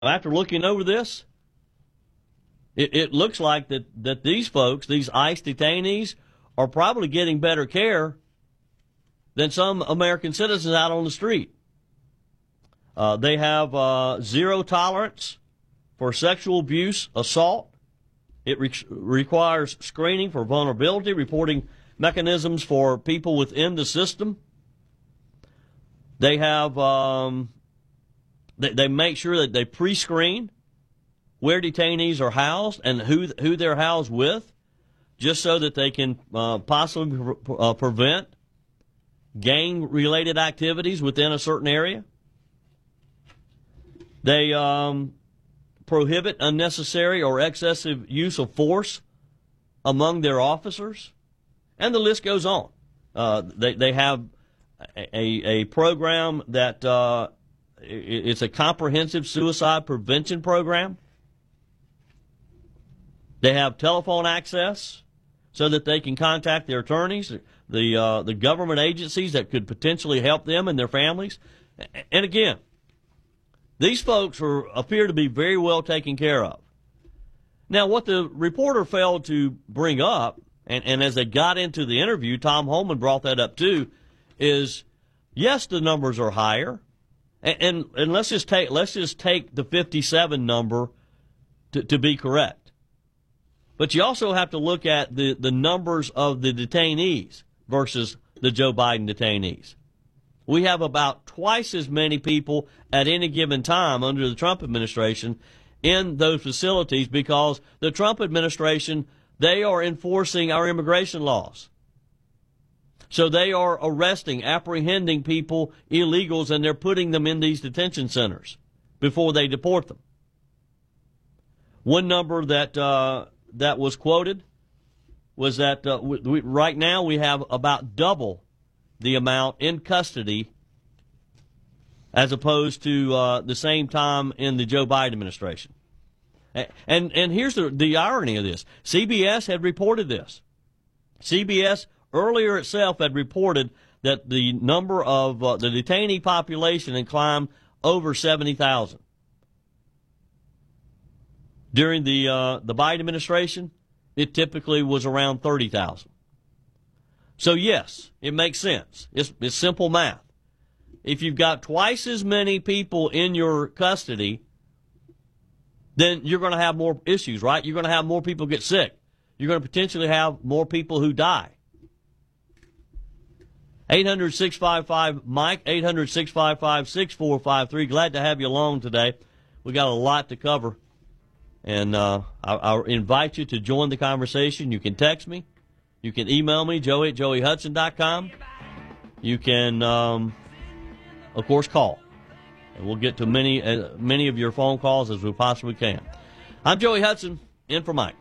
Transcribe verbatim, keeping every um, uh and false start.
after looking over this, it, it looks like that, that these folks, these ICE detainees, are probably getting better care than some American citizens out on the street. Uh, they have uh, zero tolerance for sexual abuse, assault. It re- requires screening for vulnerability, reporting mechanisms for people within the system. They have, um, they, they make sure that they pre-screen where detainees are housed and who who they're housed with, just so that they can uh, possibly pre- uh, prevent gang-related activities within a certain area. They um, prohibit unnecessary or excessive use of force among their officers, and the list goes on. Uh, they they have a, a program that uh, it's a comprehensive suicide prevention program. They have telephone access so that they can contact their attorneys, the uh, the government agencies that could potentially help them and their families. And again, these folks are, appear to be very well taken care of. Now, what the reporter failed to bring up, and, and as they got into the interview, Tom Holman brought that up too, is yes, the numbers are higher, and and, and let's just take let's just take the fifty-seven number to, to be correct. But you also have to look at the, the numbers of the detainees versus the Joe Biden detainees. We have about twice as many people at any given time under the Trump administration in those facilities because the Trump administration, they are enforcing our immigration laws. So they are arresting, apprehending people, illegals, and they're putting them in these detention centers before they deport them. One number that uh, that was quoted was that uh, we, we, right now we have about double the amount in custody as opposed to uh, the same time in the Joe Biden administration. And and here's the, the irony of this. C B S had reported this. C B S earlier itself had reported that the number of uh, the detainee population had climbed over seventy thousand. During the uh, the Biden administration, it typically was around thirty thousand. So, yes, it makes sense. It's, it's simple math. If you've got twice as many people in your custody, then you're going to have more issues, right? You're going to have more people get sick. You're going to potentially have more people who die. eight hundred, six five five, Mike, eight hundred, six five five, six four five three. Glad to have you along today. We got a lot to cover. And uh, I, I invite you to join the conversation. You can text me. You can email me, joey at joey hudson dot com. You can, um, of course, call. And we'll get to many, uh, many of your phone calls as we possibly can. I'm Joey Hudson, in for Mike.